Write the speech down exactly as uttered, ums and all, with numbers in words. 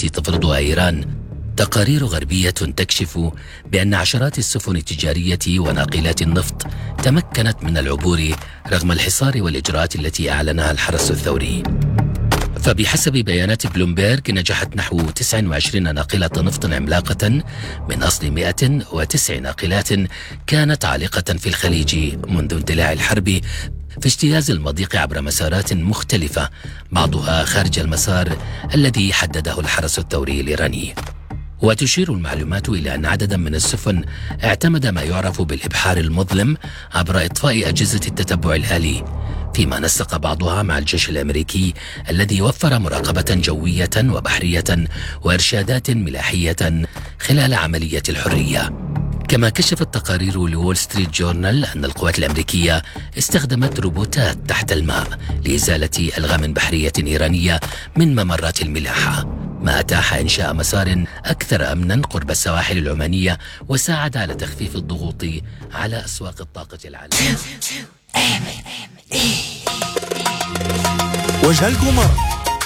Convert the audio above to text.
التي تفرضها إيران. تقارير غربية تكشف بأن عشرات السفن التجارية وناقلات النفط تمكنت من العبور رغم الحصار والإجراءات التي أعلنها الحرس الثوري. فبحسب بيانات بلومبيرغ نجحت نحو تسعة وعشرين ناقلة نفط عملاقة من أصل مئة وتسع ناقلات كانت عالقة في الخليج منذ اندلاع الحرب في اجتياز المضيق عبر مسارات مختلفة، بعضها خارج المسار الذي حدده الحرس الثوري الإيراني. وتشير المعلومات إلى أن عددا من السفن اعتمد ما يعرف بالإبحار المظلم عبر إطفاء أجهزة التتبع الآلي، فيما نسق بعضها مع الجيش الأمريكي الذي وفر مراقبة جوية وبحرية وإرشادات ملاحية خلال عملية الحرية. كما كشفت تقارير لوول ستريت جورنال أن القوات الأمريكية استخدمت روبوتات تحت الماء لإزالة ألغام بحرية إيرانية من ممرات الملاحة، ما أتاح إنشاء مسار أكثر أمنا قرب السواحل العمانية وساعد على تخفيف الضغوط على أسواق الطاقة العالمية. وجه القمر